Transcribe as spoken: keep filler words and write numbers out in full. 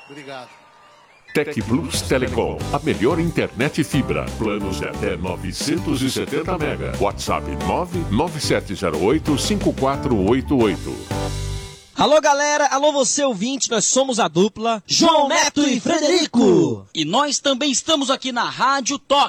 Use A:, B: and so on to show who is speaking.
A: Obrigado.
B: Tec Plus Telecom, a melhor internet fibra. Planos de até novecentos e setenta mega. WhatsApp nove nove sete zero oito cinco quatro oito oito.
C: Alô galera, alô você ouvinte, nós somos a dupla João Neto e Frederico. E nós também estamos aqui na Rádio Toque.